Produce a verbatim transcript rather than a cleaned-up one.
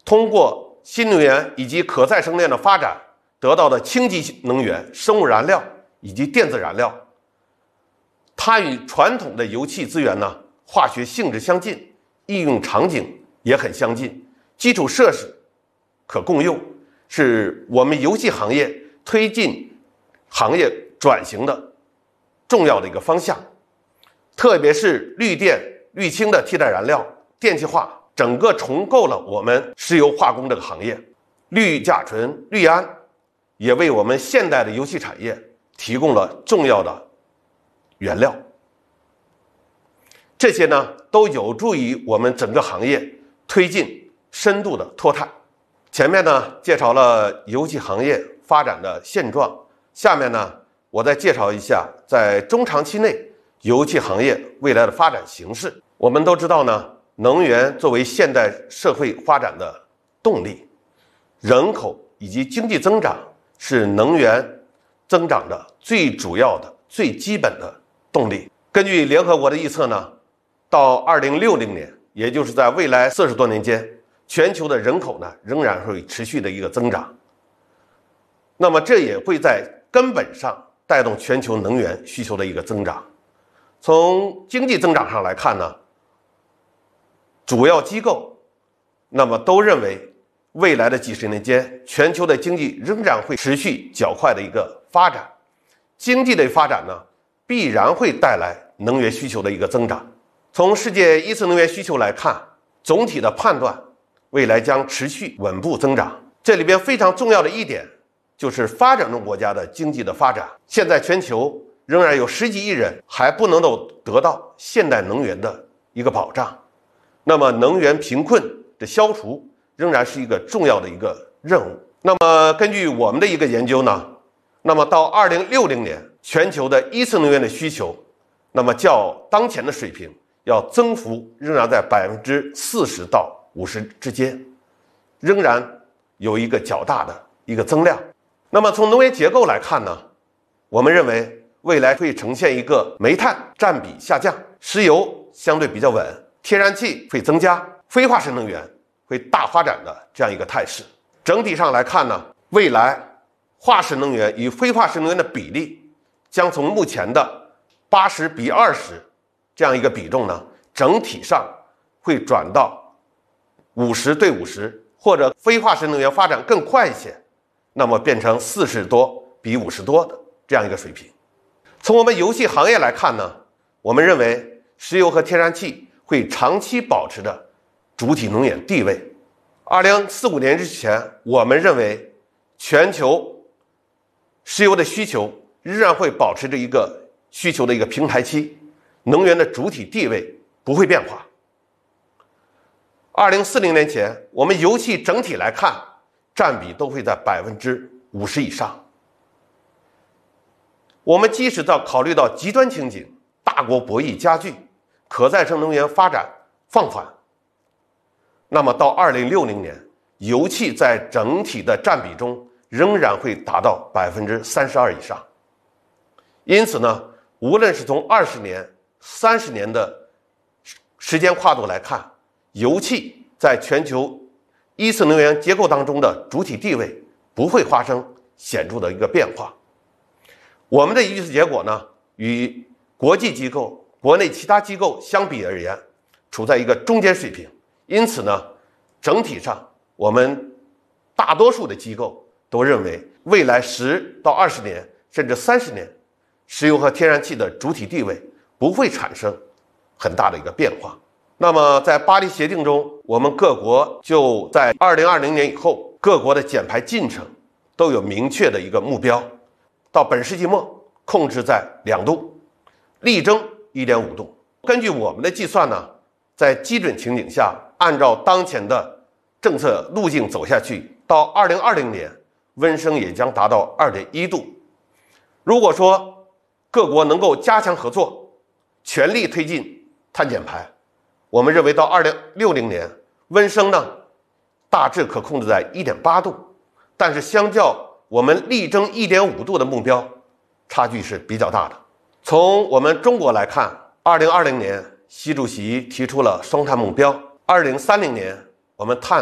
通过新能源以及可再生能源的发展，得到的清洁能源、生物燃料以及电子燃料，它与传统的油气资源呢，化学性质相近，应用场景也很相近，基础设施可共用，是我们油气行业推进行业转型的重要的一个方向。特别是绿电、绿氢的替代燃料、电气化，整个重构了我们石油化工这个行业。氯甲醇、氯胺也为我们现代的油气产业提供了重要的原料。这些呢，都有助于我们整个行业推进深度的脱碳。前面呢，介绍了油气行业发展的现状，下面呢，我再介绍一下在中长期内油气行业未来的发展形势。我们都知道呢，能源作为现代社会发展的动力，人口以及经济增长是能源增长的最主要的、最基本的动力。根据联合国的预测呢，到二零六零年，也就是在未来四十多年间，全球的人口呢仍然会持续的一个增长。那么这也会在根本上带动全球能源需求的一个增长。从经济增长上来看呢，主要机构那么都认为未来的几十年间，全球的经济仍然会持续较快的一个发展。经济的发展呢，必然会带来能源需求的一个增长。从世界一次能源需求来看，总体的判断未来将持续稳步增长。这里边非常重要的一点就是发展中国家的经济的发展。现在全球仍然有十几亿人还不能够得到现代能源的一个保障，那么能源贫困的消除仍然是一个重要的一个任务。那么根据我们的一个研究呢，那么到二零六零年，全球的一次能源的需求，那么较当前的水平要增幅仍然在百分之四十到五十之间，仍然有一个较大的一个增量。那么从能源结构来看呢，我们认为未来会呈现一个煤炭占比下降，石油相对比较稳，天然气会增加，非化石能源会大发展的这样一个态势。整体上来看呢，未来化石能源与非化石能源的比例将从目前的八十比二十这样一个比重呢，整体上会转到五十对五十，或者非化石能源发展更快一些，那么变成四十多比五十多的这样一个水平。从我们油气行业来看呢，我们认为石油和天然气会长期保持着主体能源地位。二零四五年之前，我们认为全球石油的需求仍然会保持着一个需求的一个平台期，能源的主体地位不会变化。二零四零年前，我们油气整体来看，占比都会在百分之五十以上。我们即使到考虑到极端情景，大国博弈加剧，可再生能源发展放缓，那么到二零六零年，油气在整体的占比中仍然会达到百分之三十二以上。因此呢，无论是从二十年、三十年的时间跨度来看，油气在全球一次能源结构当中的主体地位不会发生显著的一个变化。我们的预测结果呢，与国际机构、国内其他机构相比而言，处在一个中间水平。因此呢，整体上我们大多数的机构都认为，未来十到二十年甚至三十年，石油和天然气的主体地位不会产生很大的一个变化。那么在巴黎协定中，我们各国就在二零二零年以后，各国的减排进程都有明确的一个目标，到本世纪末控制在两度，力争 一点五度。根据我们的计算呢，在基准情景下，按照当前的政策路径走下去，到二零二零年温升也将达到 二点一度。如果说各国能够加强合作，全力推进碳减排，我们认为到二零六零年温升呢大致可控制在 一点八度，但是相较我们力争 一点五度的目标，差距是比较大的。从我们中国来看，二零二零年习主席提出了双碳目标，二零三零年我们碳